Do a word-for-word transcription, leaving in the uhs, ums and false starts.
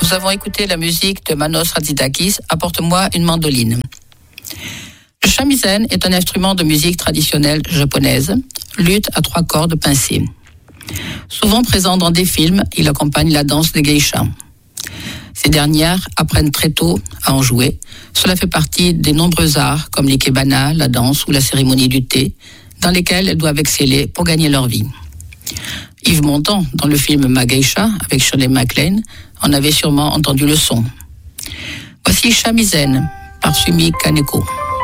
Nous avons écouté la musique de Manos Hatzidakis, Apporte-moi une mandoline. Le shamisen est un instrument de musique traditionnelle japonaise, luth à trois cordes pincées. Souvent présent dans des films, il accompagne la danse des geishas. Ces dernières apprennent très tôt à en jouer. Cela fait partie des nombreux arts comme l'ikebana, la danse ou la cérémonie du thé, dans lesquels elles doivent exceller pour gagner leur vie. Yves Montand, dans le film Ma Geisha, avec Shirley MacLaine, en avait sûrement entendu le son. Voici Shamisen, par Sumi Kaneko.